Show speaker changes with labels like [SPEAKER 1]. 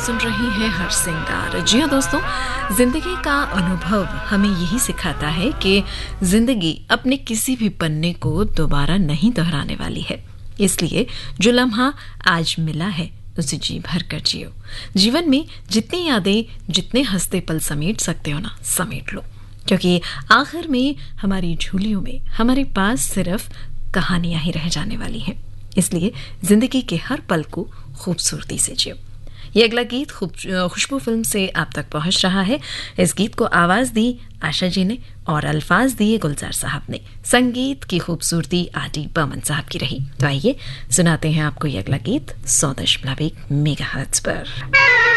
[SPEAKER 1] सुन रही हैं हर सिंगार। जी हाँ दोस्तों, जिंदगी का अनुभव हमें यही सिखाता है कि जिंदगी अपने किसी भी पन्ने को दोबारा नहीं दोहराने वाली है। इसलिए जो लम्हा आज मिला है उसे जी भर कर जियो। जीवन में जितनी यादें, जितने हंसते पल समेट सकते हो ना, समेट लो, क्योंकि आखिर में हमारी झोलियों में हमारे पास सिर्फ कहानियां ही रह जाने वाली हैं। इसलिए जिंदगी के हर पल को खूबसूरती से जियो। ये अगला गीत खुशबू फिल्म से आप तक पहुंच रहा है। इस गीत को आवाज दी आशा जी ने और अल्फाज दिए गुलजार साहब ने। संगीत की खूबसूरती आदि बर्मन साहब की रही। तो आइए सुनाते हैं आपको ये अगला गीत 100.1 मेगाहर्ट्ज पर।